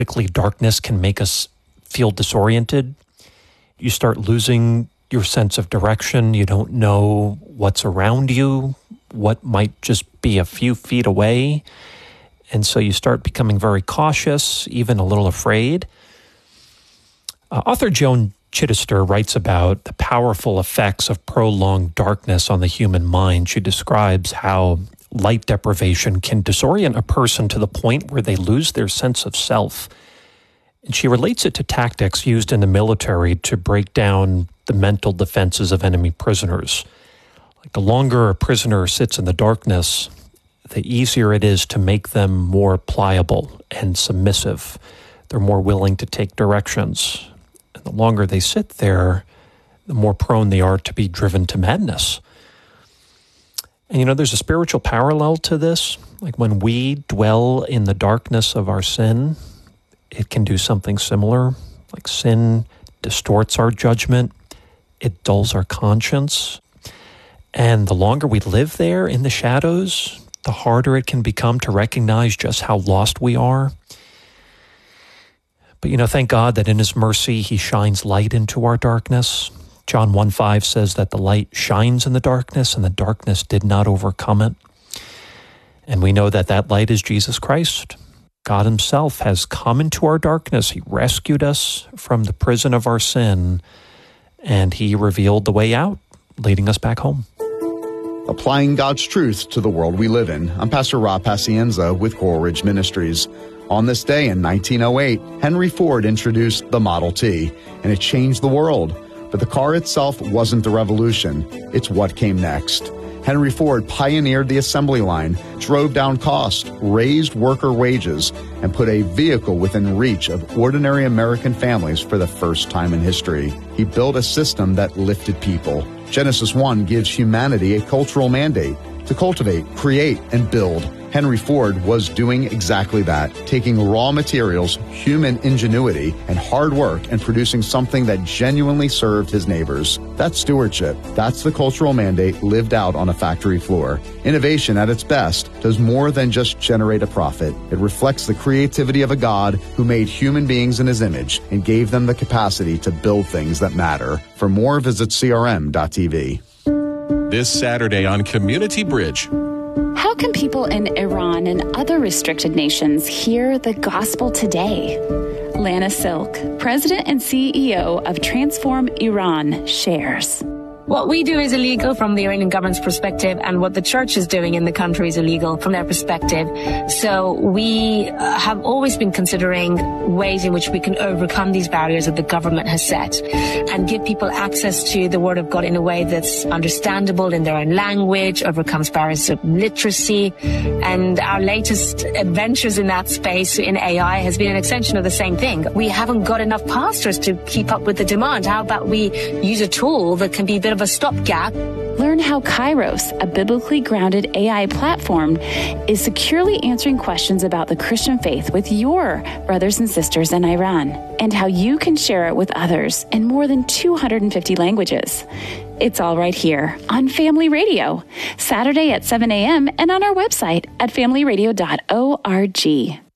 Quickly, darkness can make us feel disoriented. You start losing your sense of direction. You don't know what's around you, what might just be a few feet away. And so you start becoming very cautious, even a little afraid. Author Joan Chittister writes about the powerful effects of prolonged darkness on the human mind. She describes how light deprivation can disorient a person to the point where they lose their sense of self. And she relates it to tactics used in the military to break down the mental defenses of enemy prisoners. Like the longer a prisoner sits in the darkness, the easier it is to make them more pliable and submissive. They're more willing to take directions. And the longer they sit there, the more prone they are to be driven to madness. And there's a spiritual parallel to this. Like when we dwell in the darkness of our sin, it can do something similar. Like sin distorts our judgment. It dulls our conscience. And the longer we live there in the shadows, the harder it can become to recognize just how lost we are. But thank God that in His mercy, He shines light into our darkness. John 1:5 says that the light shines in the darkness, and the darkness did not overcome it. And we know that that light is Jesus Christ. God Himself has come into our darkness. He rescued us from the prison of our sin, and He revealed the way out, leading us back home. Applying God's truth to the world we live in. I'm Pastor Rob Pacienza with Coral Ridge Ministries. On this day in 1908, Henry Ford introduced the Model T, and it changed the world. But the car itself wasn't the revolution. It's what came next. Henry Ford pioneered the assembly line, drove down cost, raised worker wages, and put a vehicle within reach of ordinary American families for the first time in history. He built a system that lifted people. Genesis 1 gives humanity a cultural mandate to cultivate, create, and build. Henry Ford was doing exactly that, taking raw materials, human ingenuity, and hard work and producing something that genuinely served his neighbors. That's stewardship. That's the cultural mandate lived out on a factory floor. Innovation at its best does more than just generate a profit. It reflects the creativity of a God who made human beings in His image and gave them the capacity to build things that matter. For more, visit crm.tv. This Saturday on Community Bridge. How can people in Iran and other restricted nations hear the gospel today? Lana Silk, President and CEO of Transform Iran, shares. What we do is illegal from the Iranian government's perspective, and what the church is doing in the country is illegal from their perspective. So we have always been considering ways in which we can overcome these barriers that the government has set and give people access to the Word of God in a way that's understandable in their own language, overcomes barriers of literacy. And our latest adventures in that space in AI has been an extension of the same thing. We haven't got enough pastors to keep up with the demand. How about we use a tool that can be a bit of a stopgap? Learn how Kairos, a biblically grounded AI platform, is securely answering questions about the Christian faith with your brothers and sisters in Iran, and how you can share it with others in more than 250 languages. It's all right here on Family Radio, Saturday at 7 a.m. and on our website at familyradio.org.